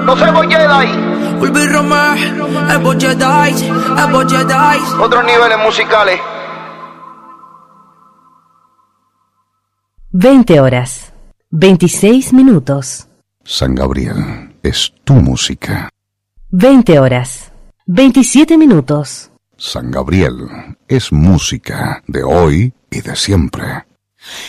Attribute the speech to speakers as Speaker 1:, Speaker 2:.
Speaker 1: Ulvi Romeo, Evo Jedi.
Speaker 2: Otros niveles musicales.
Speaker 3: 20 horas, 26 minutos.
Speaker 4: San Gabriel es tu música.
Speaker 3: 20 horas, 27 minutos.
Speaker 4: San Gabriel es música de hoy y de siempre.